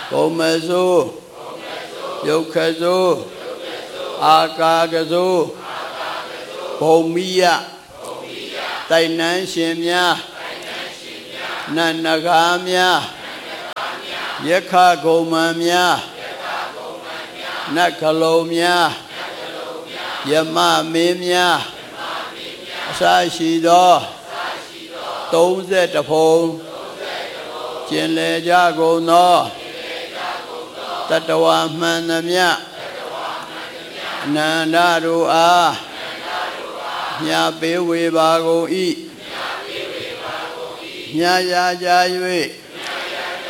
ဘုံမစိုးယုတ်ခစိုးအာကာကစိုးဘုံမိယတိုင်နှန်းရှင်များနတ်နဂါများယက္ခဂုံမံများနတ်ကလုံးများယမမင်းများအစရှိသော30ဖုံကျင်လေကြကုန်သောတတဝမှန်သမျှအနန္တတို့အားမြတ်ပေးဝေပါကုန်၏မြတ်ရာကြ၍